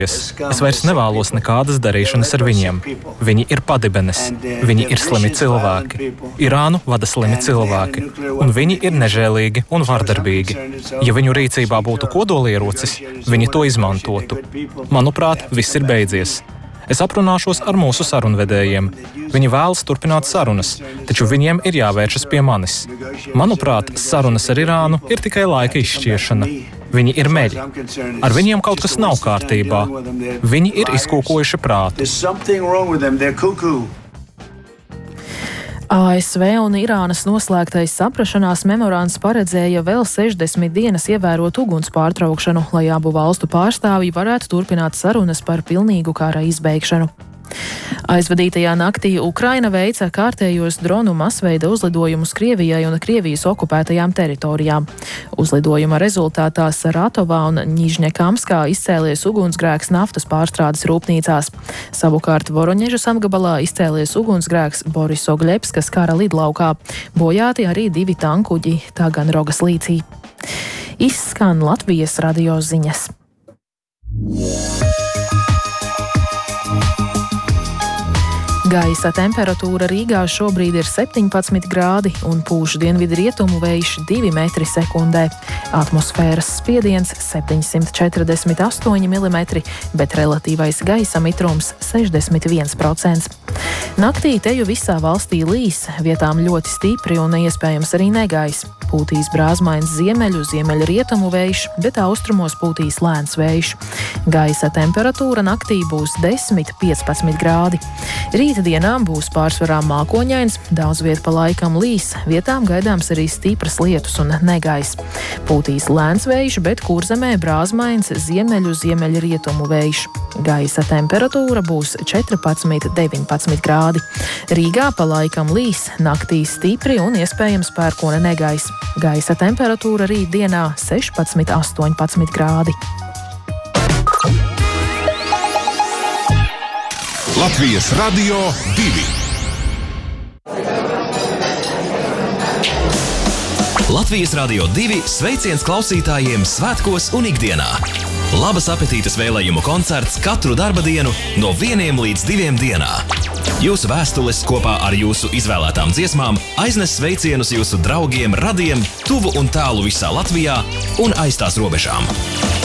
Es vairs nevēlos nekādas darīšanas ar viņiem. Viņi ir padibenes, viņi ir slimi cilvēki. Irānu vada slimi cilvēki, un viņi ir nežēlīgi un vardarbīgi. Ja viņu rīcībā būtu kodolierocis, viņi to izmantotu. Manuprāt, viss ir beidzies. Es aprunāšos ar mūsu sarunvedējiem. Viņi vēlas turpināt sarunas, taču viņiem ir jāvēršas pie manis. Manuprāt, sarunas ar Irānu ir tikai laika izšķiešana. Viņi ir meļi. Ar viņiem kaut kas nav kārtībā. Viņi ir izkūkojuši prātu. ASV un Irānas noslēgtais saprašanās memorands paredzēja vēl 60 dienas ievērot uguns pārtraukšanu, lai abu valstu pārstāvji varētu turpināt sarunas par pilnīgu kara izbeigšanu. Aizvadītajā naktī Ukraina veica kārtējos dronu masveida uzlidojumus Krievijai un Krievijas okupētajām teritorijām. Uzlidojuma rezultātā Saratovā un Ņižņekamskā izcēlies ugunsgrēks naftas pārstrādes rūpnīcās. Savukārt Voroņežas apgabalā izcēlies ugunsgrēks Borisogļebskas kara lidlaukā. Bojāti arī 2 tankuģi Taganrogas līcī. Izskan Latvijas radio ziņas. Gaisa temperatūra Rīgā šobrīd ir 17 grādi un pūš dienvidu rietumu vējš 2 metri sekundē. Atmosfēras spiediens 748 mm, bet relatīvais gaisa mitrums 61%. Naktī teju visā valstī līs, vietām ļoti stipri un iespējams arī negaiss. Pūtīs brāzmains ziemeļu-ziemeļrietumu vējš, bet austrumos pūtīs lēns vējš. Gaisa temperatūra naktī būs 10–15 grādi. Rīta dienām būs pārsvarā mākoņains, daudz viet pa laikam līs, vietām gaidāms arī stipras lietus un negaiss. Pūtīs lēns vējš, bet Kurzemē brāzmains ziemeļu-ziemeļrietumu vējš. Gaisa temperatūra būs 14–19 grādi. Rīgā pa laikam līs, naktī stipri un iespējams pērkona negaiss. Gaisa temperatūra rīt dienā 16–18 grādi. Latvijas Radio 2. Latvijas Radio 2 sveiciens klausītājiem svētkos un ikdienā. Labas apetītes vēlējumu koncerts katru darba dienu no 1 līdz 2 dienā. Jūsu vēstules kopā ar jūsu izvēlētām dziesmām aiznes sveicienus jūsu draugiem, radiem, tuvu un tālu visā Latvijā un aiz tās robežām.